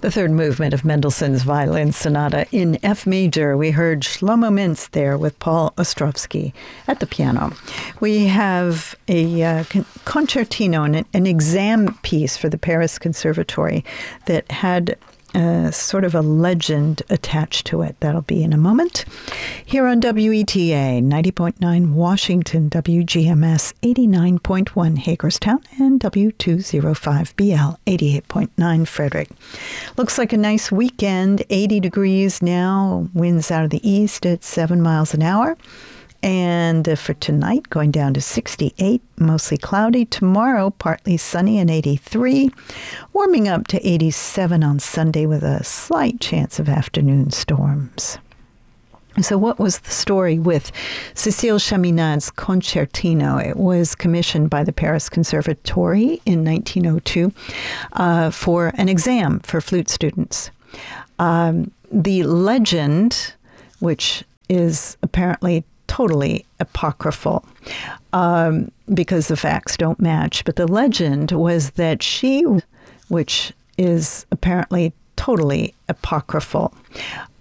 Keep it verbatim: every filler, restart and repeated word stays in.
The third movement of Mendelssohn's Violin Sonata in F major. We heard Shlomo Mintz there with Paul Ostrovsky at the piano. We have a uh, concertino, an, an exam piece for the Paris Conservatory that had Uh, sort of a legend attached to it. That'll be in a moment. Here on W E T A, ninety point nine Washington, W G M S eighty-nine point one Hagerstown, and W two oh five B L eighty-eight point nine Frederick. Looks like a nice weekend, eighty degrees now, winds out of the east at seven miles an hour. And uh, for tonight, going down to sixty-eight, mostly cloudy. Tomorrow, partly sunny and eighty-three. Warming up to eighty-seven on Sunday with a slight chance of afternoon storms. So what was the story with Cécile Chaminade's Concertino? It was commissioned by the Paris Conservatory in nineteen oh two uh, for an exam for flute students. Um, the legend, which is apparently totally apocryphal um, because the facts don't match. But the legend was that she, which is apparently totally apocryphal,